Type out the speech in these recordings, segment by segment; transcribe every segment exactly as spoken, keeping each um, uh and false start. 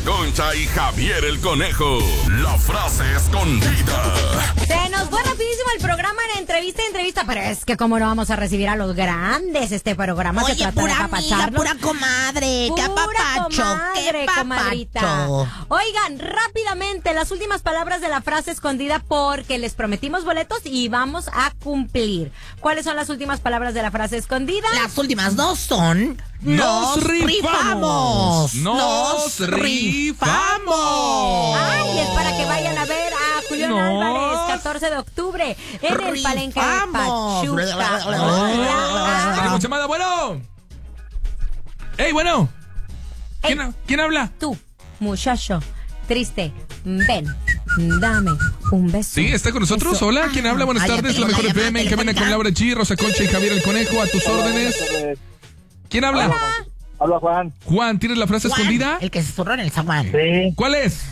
Concha y Javier el Conejo. La frase escondida. Se nos fue rapidísimo el programa en entrevista y entrevista, pero es que cómo no vamos a recibir a los grandes. Este programa Oye, se trata pura de amiga, apapacharlos. pura comadre, Pura qué apapacho, comadre, qué comadrita. papacho. Oigan, rápidamente, las últimas palabras de la frase escondida porque les prometimos boletos y vamos a cumplir. ¿Cuáles son las últimas palabras de la frase escondida? Las últimas dos son... ¡Nos ¡Nos rifamos! rifamos! ¡Nos rifamos! Ay, es para que vayan a ver a Julián Nos Álvarez, catorce de octubre, en el Palenque de rifamos. Pachuca. Tenemos llamada, bueno. ¡Ey, bueno! ¿Quién, Ey. ¿quién habla? Tú, muchacho, triste, ven, dame un beso. Sí, está con nosotros. Eso. Hola, ¿quién habla? Buenas Ay, ya tardes, la tengo la mejor llamada F M en cabina telefónica. con Laura G, Rosa Concha y Javier el Conejo, a tus órdenes. ¿Quién habla? Hola. Habla Juan. Juan, ¿tienes la frase Juan, escondida? el que se zurró en el zaguán. Sí, ¿Cuál es?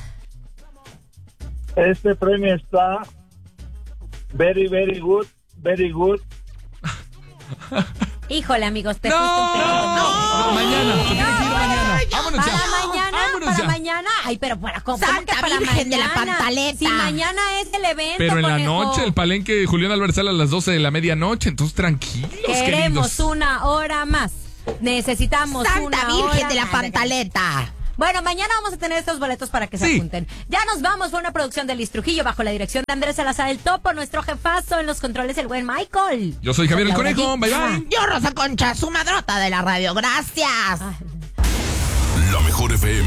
este premio está very, very good, very good. Híjole, amigos, te No, fuiste un poquito mal. no, mañana, se tiene que ir mañana. Vámonos Para ya. mañana, Vámonos para ya. mañana. Ay, pero para ¿cómo, cómo Santa que para Virgen de la mañana? Pantaleta. Si mañana es el evento, Pero en la conejo. noche, el palenque de Julián Álvarez sale a las doce de la medianoche, entonces tranquilos, Queremos queridos. una hora más. Necesitamos Santa una Virgen hora de la más. Pantaleta. Bueno, mañana vamos a tener estos boletos para que se Sí. apunten. Ya nos vamos. Fue una producción de Liz Trujillo bajo la dirección de Andrés Salazar el Topo, nuestro jefazo en los controles, el buen Michael. Yo soy Javier el Laura Conejo, G. bye Ah. bye. Yo, Rosa Concha, su madrota de la radio. Gracias. Ah. La mejor F M.